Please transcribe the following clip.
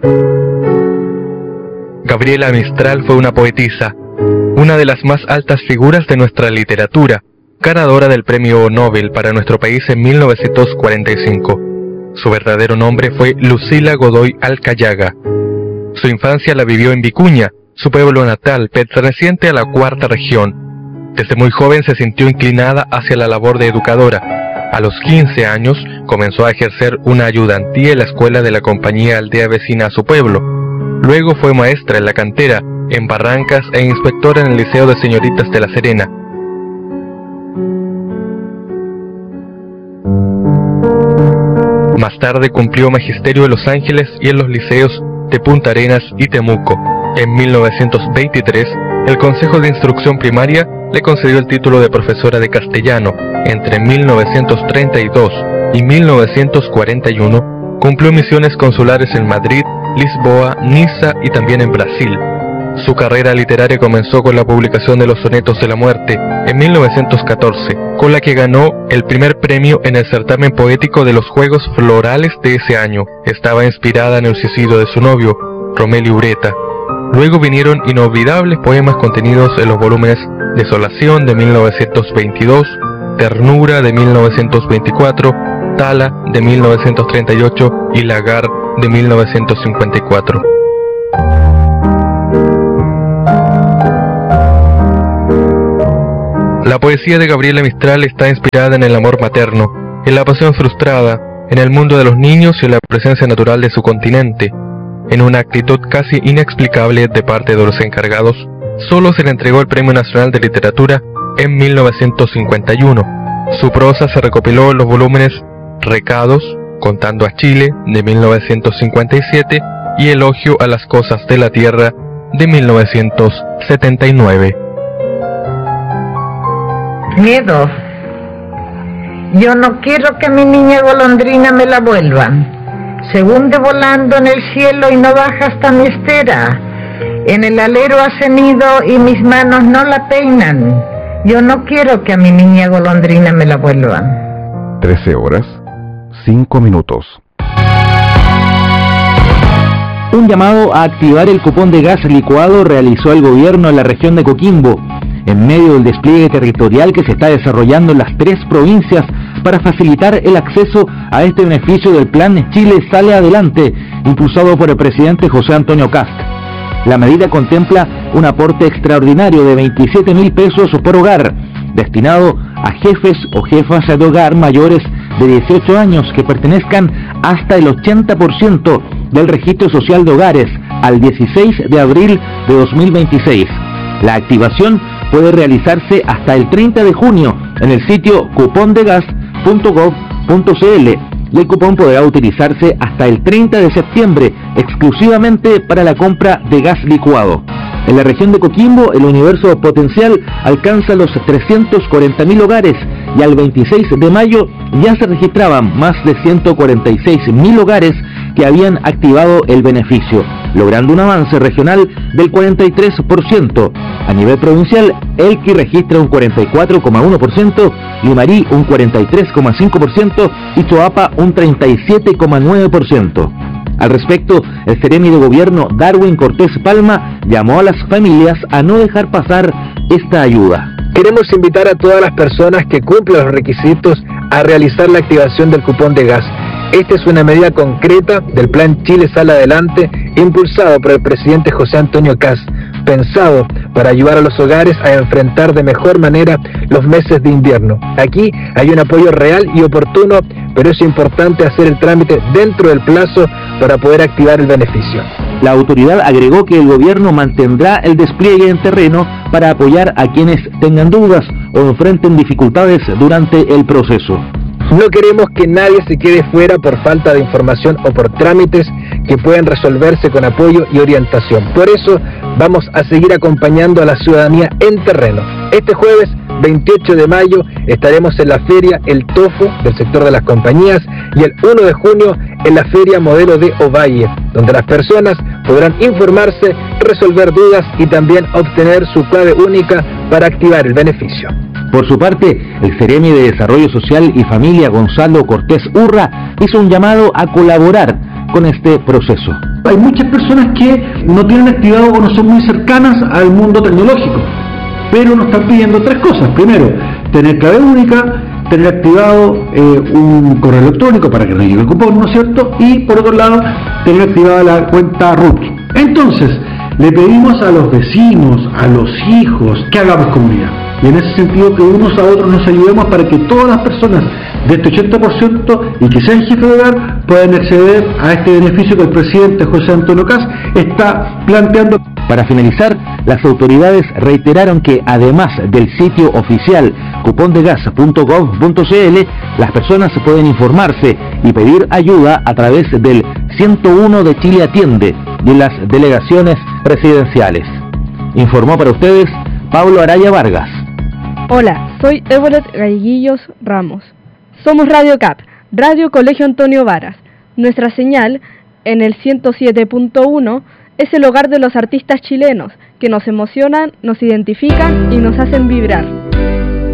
Gabriela Mistral fue una poetisa, una de las más altas figuras de nuestra literatura, ganadora del Premio Nobel para nuestro país en 1945. Su verdadero nombre fue Lucila Godoy Alcayaga. Su infancia la vivió en Vicuña, su pueblo natal, perteneciente a la Cuarta Región. Desde muy joven se sintió inclinada hacia la labor de educadora. A los 15 años comenzó a ejercer una ayudantía en la escuela de la compañía aldea vecina a su pueblo. Luego fue maestra en la cantera, en Barrancas e inspectora en el Liceo de Señoritas de La Serena. Más tarde cumplió magisterio en Los Ángeles y en los liceos de Punta Arenas y Temuco. En 1923, el Consejo de Instrucción Primaria le concedió el título de profesora de castellano. Entre 1932 y 1941, cumplió misiones consulares en Madrid, Lisboa, Niza y también en Brasil. Su carrera literaria comenzó con la publicación de los Sonetos de la Muerte en 1914, con la que ganó el primer premio en el certamen poético de los Juegos Florales de ese año. Estaba inspirada en el suicidio de su novio, Romelio Ureta. Luego vinieron inolvidables poemas contenidos en los volúmenes Desolación de 1922, Ternura de 1924, Tala de 1938 y Lagar de 1954. La poesía de Gabriela Mistral está inspirada en el amor materno, en la pasión frustrada, en el mundo de los niños y en la presencia natural de su continente. En una actitud casi inexplicable de parte de los encargados, solo se le entregó el Premio Nacional de Literatura en 1951. Su prosa se recopiló en los volúmenes Recados, Contando a Chile, de 1957, y Elogio a las Cosas de la Tierra, de 1979. Miedo. Yo no quiero que a mi niña golondrina me la vuelvan. Se hunde volando en el cielo y no baja hasta mi estera. En el alero ha cenido y mis manos no la peinan. Yo no quiero que a mi niña golondrina me la vuelvan. 13 horas, 5 minutos. Un llamado a activar el cupón de gas licuado realizó el gobierno en la región de Coquimbo, en medio del despliegue territorial que se está desarrollando en las 3 provincias para facilitar el acceso a este beneficio del Plan Chile Sale Adelante, impulsado por el presidente José Antonio Kast. La medida contempla un aporte extraordinario de 27.000 pesos por hogar, destinado a jefes o jefas de hogar mayores de 18 años que pertenezcan hasta el 80% del registro social de hogares al 16 de abril de 2026. La activación puede realizarse hasta el 30 de junio en el sitio cupondegas.gov.cl y el cupón podrá utilizarse hasta el 30 de septiembre exclusivamente para la compra de gas licuado. En la región de Coquimbo, el universo potencial alcanza los 340.000 hogares y al 26 de mayo ya se registraban más de 146.000 hogares que habían activado el beneficio, logrando un avance regional del 43%. A nivel provincial, Elqui registra un 44,1%, Limarí un 43,5% y Choapa un 37,9%. Al respecto, el Seremi de Gobierno Darwin Cortés Palma llamó a las familias a no dejar pasar esta ayuda. Queremos invitar a todas las personas que cumplen los requisitos a realizar la activación del cupón de gas. Esta es una medida concreta del Plan Chile Sale Adelante, impulsado por el presidente José Antonio Kast, pensado para ayudar a los hogares a enfrentar de mejor manera los meses de invierno. Aquí hay un apoyo real y oportuno, pero es importante hacer el trámite dentro del plazo para poder activar el beneficio. La autoridad agregó que el gobierno mantendrá el despliegue en terreno para apoyar a quienes tengan dudas o enfrenten dificultades durante el proceso. No queremos que nadie se quede fuera por falta de información o por trámites que pueden resolverse con apoyo y orientación. Por eso vamos a seguir acompañando a la ciudadanía en terreno. Este jueves 28 de mayo estaremos en la feria El Tofo del sector de las compañías y el 1 de junio en la feria Modelo de Ovalle, donde las personas podrán informarse, resolver dudas y también obtener su clave única para activar el beneficio. Por su parte, el Seremi de Desarrollo Social y Familia Gonzalo Cortés Urra hizo un llamado a colaborar con este proceso. Hay muchas personas que no tienen activado o no son muy cercanas al mundo tecnológico, pero nos están pidiendo tres cosas. Primero, tener clave única, tener activado un correo electrónico para que no llegue el cupón, ¿no es cierto? Y por otro lado, tener activada la cuenta RUT. Entonces, le pedimos a los vecinos, a los hijos, que hagamos comunidad. Y en ese sentido, que unos a otros nos ayudemos para que todas las personas de este 80% y que sean jefes de hogar puedan acceder a este beneficio que el presidente José Antonio Kast está planteando. Para finalizar, las autoridades reiteraron que además del sitio oficial cupondegas.gov.cl, las personas pueden informarse y pedir ayuda a través del 101 de Chile Atiende y las delegaciones presidenciales. Informó para ustedes Pablo Araya Vargas. Hola, soy Ébolet Galleguillos Ramos. Somos Radio CAP, Radio Colegio Antonio Varas. Nuestra señal, en el 107.1, es el hogar de los artistas chilenos, que nos emocionan, nos identifican y nos hacen vibrar.